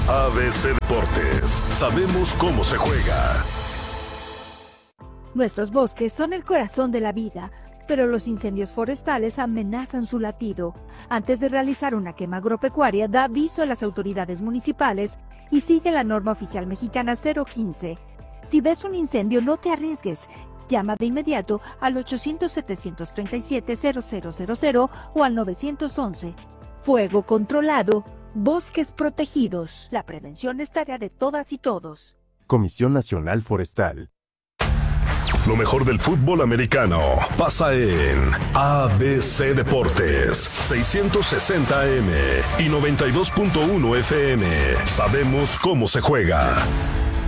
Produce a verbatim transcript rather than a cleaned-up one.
A B C Deportes, sabemos cómo se juega. Nuestros bosques son el corazón de la vida, pero los incendios forestales amenazan su latido. Antes de realizar una quema agropecuaria, da aviso a las autoridades municipales y sigue la norma oficial mexicana cero quince. Si ves un incendio, no te arriesgues. Llama de inmediato al ochocientos, setecientos treinta y siete, cero cero cero cero o al nueve once. Fuego controlado, bosques protegidos. La prevención es tarea de todas y todos. Comisión Nacional Forestal. Lo mejor del fútbol americano pasa en A B C Deportes, seiscientos sesenta A M y noventa y dos punto uno F M. Sabemos cómo se juega.